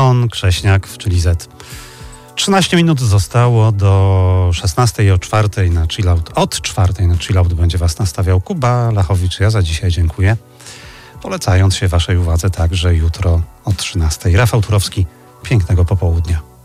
Leon Krześniak, czyli Z. 13 minut zostało do 16 o 4 na chillout. Od 4 na chillout będzie Was nastawiał Kuba Lachowicz. Ja za dzisiaj dziękuję. Polecając się Waszej uwadze także jutro o 13. Rafał Turowski, pięknego popołudnia.